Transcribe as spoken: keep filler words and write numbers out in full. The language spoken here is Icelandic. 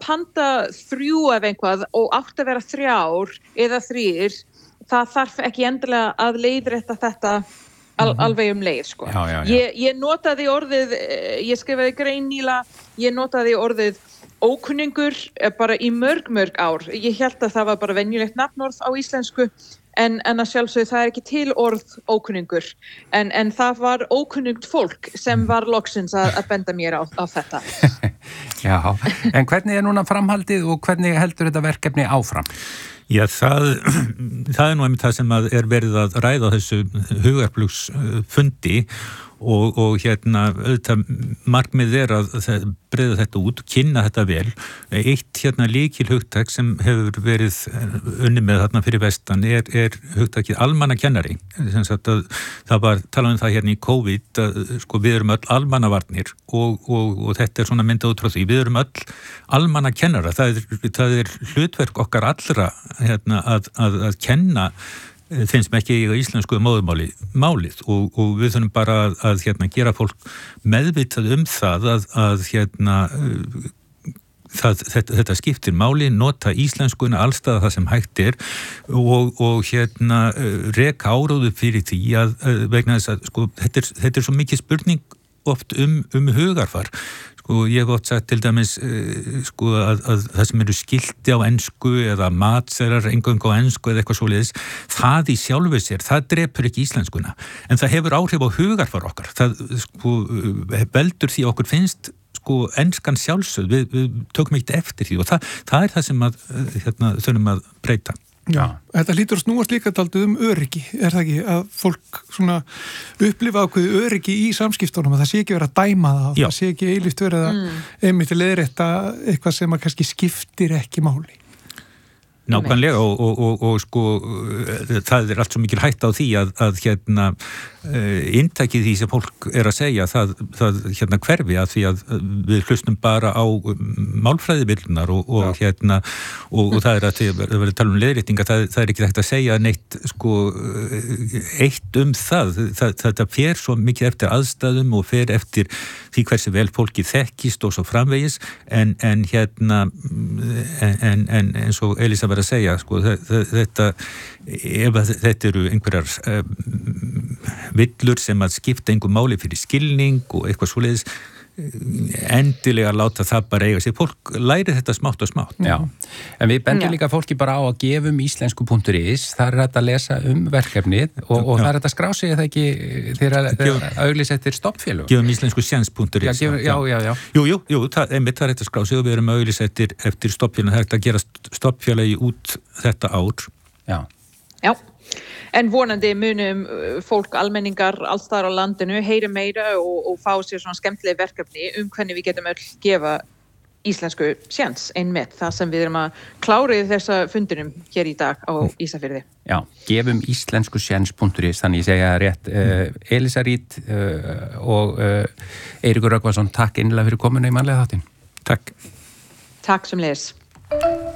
panta þrjú ef einhvað og átt að vera þrjár eða þrír, það þarf ekki endilega að leiðrétta þetta al, alveg um leið, sko. Já, já, já. Ég, ég notaði orðið, ég skrifaði grein nýlega, ég notaði orðið ókunningur bara í mörg, mörg ár. Ég held að það var bara venjulegt nafnorð á íslensku, en, en að sjálfsögðu það er ekki til orð ókunningur. En, en það var ókunnugt fólk sem var loksins að, að benda mér á, á þetta. Já, en hvernig er núna framhaldið og hvernig heldur þetta verkefni áfram? Já, það, það er nú einmitt það sem er verið að ræða á þessu hugarflugsfundi og, og hérna, auðvitað markmið er að breiða þetta út, kynna þetta vel. Eitt hérna lykilhugtak sem hefur verið unnið með þarna fyrir vestan er, er hugtakið almannakennari. Sem sagt að það var talað um það hérna í COVID að sko við erum öll almannavarnir og, og, og þetta er svona myndað út frá því. Við erum öll almannakennara. Það er, það er hlutverk okkar allra hérna að, að, að kenna þeim sem ekki eiga íslensku móðurmáli málið og, og við þurfum bara að, að hérna, gera fólk meðvitað um það að, að hérna, það, þetta, þetta skiptir máli, nota íslenskuna allstaða það sem hægt er og, og hérna, reka áróðu fyrir því að vegna þess að sko, þetta, er, þetta er svo mikið spurning oft um, um hugarfar. Sko, ég hef oft sagt til dæmis uh, sko, að, að það sem eru skilti á ensku eða matserar eingöngu á ensku eða eitthvað svoleiðis, það í sjálfu sér, það drepur ekki íslenskuna. En það hefur áhrif á hugarfar okkar. Það sko, veldur því okkur finnst sko, enskan sjálfsögð, við, við tökum eitt eftir því og það, það er það sem að, hérna, þurfum að breyta. Já, þetta hlýtur að snúast líka daldið um öryggi, er það ekki, að fólk svona upplifa ákveðu öryggi í samskiptunum, að það sé ekki verið að dæma það og Já. það sé ekki eilíft verið að mm. einmitt leiðrétta eitthvað sem að kannski skiptir ekki máli. Nákvæmlega og, og, og, og sko það er allt svo mikil hætta á því að, að hérna inntakið því sem fólk er að segja það, það hérna hverfi að því að við hlustum bara á málfræðibildunar og, og hérna og, og það er að því að verður að tala um leiðréttinga það, það er ekki hægt að segja neitt sko eitt um það, það þetta fer svo mikið eftir aðstæðum og fer eftir því hversu vel fólki þekkist og svo framvegis en, en hérna en, en eins og Elísa var að segja sko, þetta ef þetta eru einhverjar um, villur sem að skipta einhver máli fyrir skilning og eitthvað svoleiðis endilega láta það bara eiga sig. Fólk læri þetta smátt og smátt. Já, en við bendum líka fólki bara á að gefum íslensku punktur is, það er hægt að lesa um verkefnið og, og það er hægt að skrá sig eða ekki þegar að auglýsa eftir stoppfélög. Gefum íslensku sjens punktur is. Já, já, já, já. Jú, jú, jú, það, einmitt það er hægt að skrá sig og við erum að auglýsa eftir, eftir stoppfélög, það er hægt að gera stoppfélagi út þetta ár. Já. Já. En vonandi munum fólk, almenningar alls þar á landinu heyra meira og, og fá sér svona skemmtileg verkefni um hvernig við getum öll gefa íslensku sjens einmitt það sem við erum að klára í þessa fundinum hér í dag á Ísafirði. Já, gefum íslensku sjens punktur is, þannig ég segja rétt. Uh, Elísa Rít uh, og uh, Eiríkur Rögnvaldsson, takk innlega fyrir komuna í mannlega þáttinn. Takk. Takk sem leis.